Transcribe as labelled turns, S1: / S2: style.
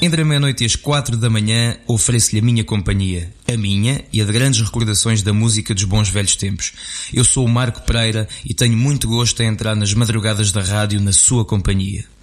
S1: Entre a meia-noite e as 4 da manhã ofereço-lhe a minha companhia, a minha e a de grandes recordações da música dos bons velhos tempos. Eu sou o Marco Pereira e tenho muito gosto em entrar nas madrugadas da rádio na sua companhia.